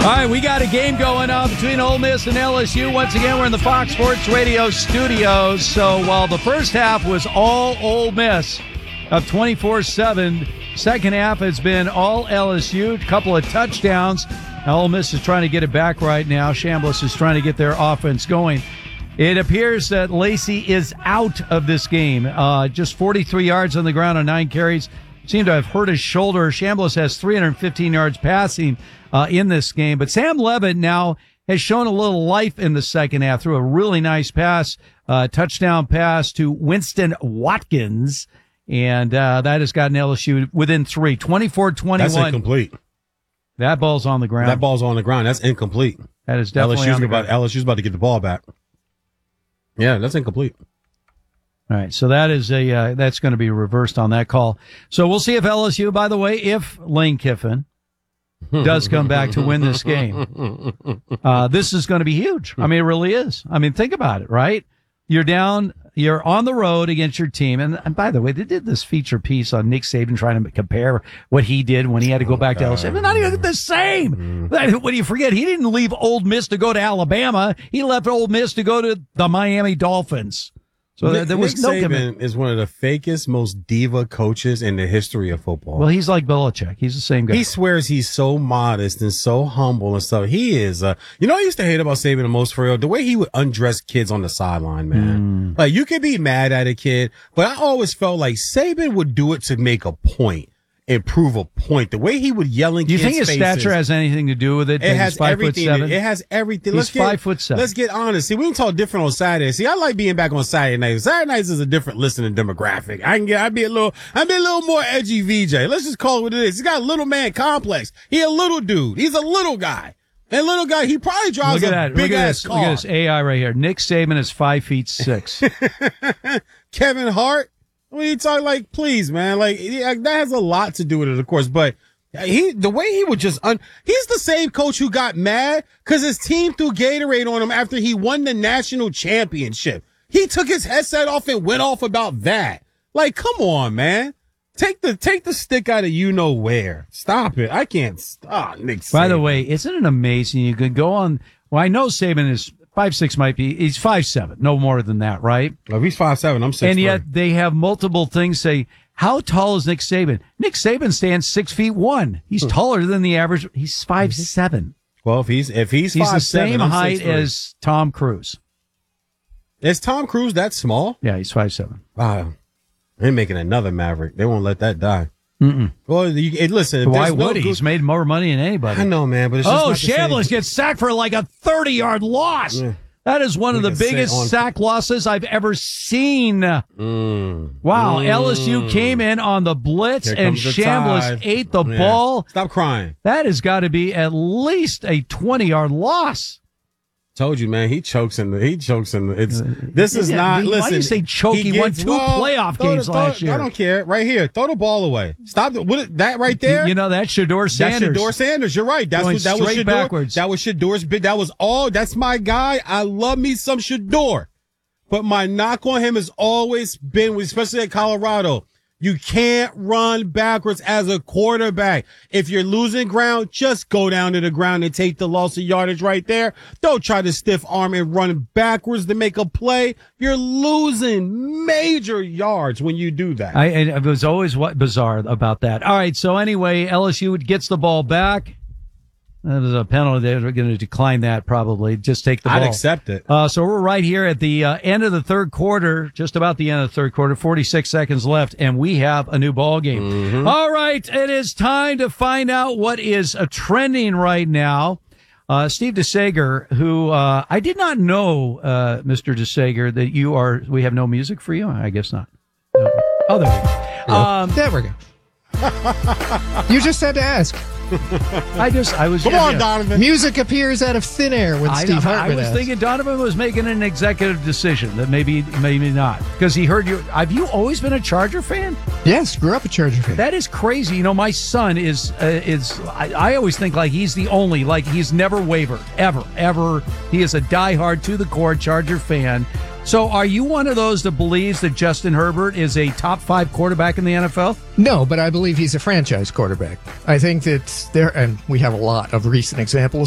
All right, we got a game going on between Ole Miss and LSU. Once again, we're in the Fox Sports Radio studios. So while the first half was all Ole Miss of 24-7, second half has been all LSU, a couple of touchdowns. Now, Ole Miss is trying to get it back right now. Chambliss is trying to get their offense going. It appears that Lacey is out of this game. Just 43 yards on the ground on 9 carries. Seemed to have hurt his shoulder. Chambliss has 315 yards passing in this game. But Sam Levitt now has shown a little life in the second half through a really nice pass, touchdown pass to Winston Watkins. And that has gotten LSU within 3, 24-21. That's incomplete. That ball's on the ground. That ball's on the ground. That's incomplete. That is definitely on the ground. LSU's about to get the ball back. Yeah, that's incomplete. All right, so that is that's going to be reversed on that call. So we'll see if LSU, by the way, if Lane Kiffin does come back to win this game. This is going to be huge. I mean, it really is. I mean, think about it, right? You're down, you're on the road against your team. And by the way, they did this feature piece on Nick Saban trying to compare what he did when he had to go back to LSU. It's not even the same. What do you forget? He didn't leave Ole Miss to go to Alabama. He left Ole Miss to go to the Miami Dolphins. So there was no commitment. Nick Saban is one of the fakest, most diva coaches in the history of football. Well, he's like Belichick. He's the same guy. He swears he's so modest and so humble and stuff. He is, you know what I used to hate about Saban the most, for real? The way he would undress kids on the sideline, man. Like, you could be mad at a kid, but I always felt like Saban would do it to make a point and prove a point. The way he would yell in kids' faces. Do you think his stature has anything to do with it? It has everything. It has everything. He's 5'7". Let's get honest. See, we can talk different on Saturday. See, I like being back on Saturday nights. Saturday nights is a different listening demographic. I'd be a little more edgy VJ. Let's just call it what it is. He's got a little man complex. He a little dude. He's a little guy. And little guy, he probably drives a big ass car. Look at this AI right here. Nick Saban is 5'6". Kevin Hart. When you talk, like, please, man, like, that has a lot to do with it, of course, but the way he would just, he's the same coach who got mad because his team threw Gatorade on him after he won the national championship. He took his headset off and went off about that. Like, come on, man. Take the stick out of you-know-where. Stop it. I can't stop Nick Saban. By the way, isn't it amazing? You can go on, well, I know Saban is 5'6", might be. He's 5'7", no more than that, right? If he's 5'7", I'm 6'. And yet they have multiple things say, how tall is Nick Saban? Nick Saban stands 6'1". He's taller than the average. He's 5'7". Well, if he's 5'7", the same height as Tom Cruise. Is Tom Cruise that small? Yeah, he's 5'7". Wow, they're making another Maverick. They won't let that die. Well, listen. Why would he? He's made more money than anybody. I know, man, but it's just Chambliss gets sacked for like a 30-yard loss. Yeah. That is one of the biggest sack losses I've ever seen. Wow, LSU came in on the blitz and Chambliss ate the ball. Stop crying. That has got to be at least a 20-yard loss. Told you, man. He chokes in the. This is not. Listen. Why do you say choke? He won 2 playoff games last year. I don't care. Right here, throw the ball away. Stop that right there. You know that's Shedeur Sanders. That's Shedeur Sanders. You're right. That was Shedeur. Backwards. That was Shedor's big. That was all. That's my guy. I love me some Shedeur, but my knock on him has always been, especially at Colorado. You can't run backwards as a quarterback. If you're losing ground, just go down to the ground and take the loss of yardage right there. Don't try to stiff arm and run backwards to make a play. You're losing major yards when you do that. It was always bizarre about that. All right, so anyway, LSU gets the ball back. There's a penalty. They're going to decline that probably. Just take the ball. I'd accept it. So we're right here at the end of the third quarter, just about the end of the third quarter, 46 seconds left, and we have a new ball game. All right, it is time to find out what is trending right now. Steve DeSager, who I did not know, Mr. DeSager, that we have no music for you? I guess not. Oh, there we go. There we go. You just had to ask. Come on, Donovan. Music appears out of thin air when Steve Hartman I was thinking Donovan was making an executive decision that maybe not, because he heard you. Have you always been a Charger fan? Yes, grew up a Charger fan. That is crazy. You know, my son is. I always think like he's the only, like he's never wavered ever. He is a diehard to the core Charger fan. So are you one of those that believes that Justin Herbert is a top 5 quarterback in the NFL? No, but I believe he's a franchise quarterback. I think that and we have a lot of recent examples